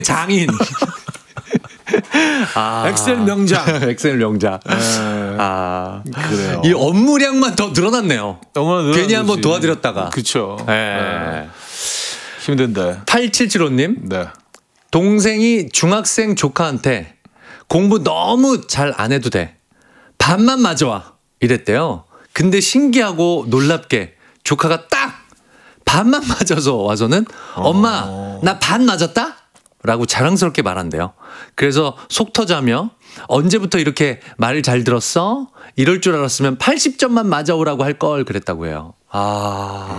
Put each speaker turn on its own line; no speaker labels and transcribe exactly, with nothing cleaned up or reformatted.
장인.
아.
엑셀 명장.
엑셀 명장.
네.
아.
그래요.
이 업무량만 더 늘어났네요.
너무나
괜히 한번 도와드렸다가.
그렇죠.
네.
네. 힘든데.
팔칠칠오님.
네.
동생이 중학생 조카한테 공부 너무 잘 안 해도 돼. 반만 맞아와. 이랬대요. 근데 신기하고 놀랍게 조카가 딱 반만 맞아서 와서는 엄마 나 반 맞았다? 라고 자랑스럽게 말한대요. 그래서 속 터자며 언제부터 이렇게 말을 잘 들었어? 이럴 줄 알았으면 팔십 점만 맞아오라고 할 걸 그랬다고 해요. 아.